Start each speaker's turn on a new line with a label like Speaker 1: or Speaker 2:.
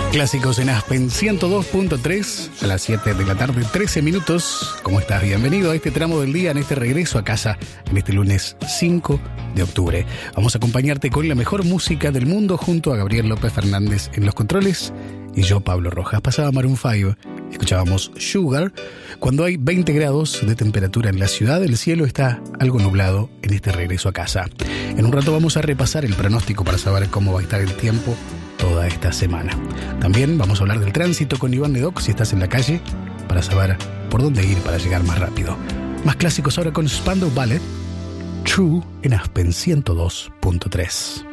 Speaker 1: Clásicos en Aspen 102.3 a las 7 de la tarde, 13 minutos. ¿Cómo estás? Bienvenido a este tramo del día, en este regreso a casa, en este lunes 5 de octubre. Vamos a acompañarte con la mejor música del mundo junto a Gabriel López Fernández en los controles y yo, Pablo Rojas. Pasaba Maroon 5, escuchábamos Sugar. Cuando hay 20 grados de temperatura en la ciudad, el cielo está algo nublado en este regreso a casa. En un rato vamos a repasar el pronóstico para saber cómo va a estar el tiempo toda esta semana. También vamos a hablar del tránsito con Iván Nedoc, si estás en la calle, para saber por dónde ir para llegar más rápido. Más clásicos ahora con Spandau Ballet, True en Aspen 102.3.